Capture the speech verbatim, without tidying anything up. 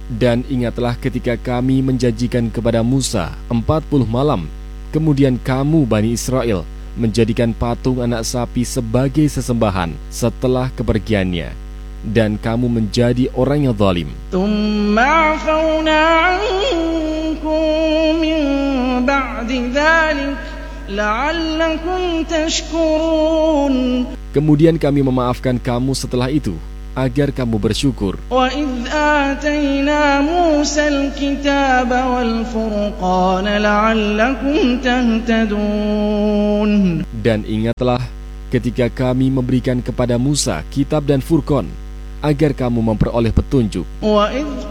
Dan ingatlah ketika kami menjanjikan kepada Musa empat puluh malam, kemudian kamu Bani Israel menjadikan patung anak sapi sebagai sesembahan setelah kepergiannya, dan kamu menjadi orang yang zalim. Tsumma 'afawna 'ankum min ba'di dzalik la'allakum tashkurun. Kemudian kami memaafkan kamu setelah itu agar kamu bersyukur. Wa idz atayna Musal kitaba wal furqana la'allakum tahtadun. Dan ingatlah ketika kami memberikan kepada Musa kitab dan Furqan agar kamu memperoleh petunjuk. Wa idz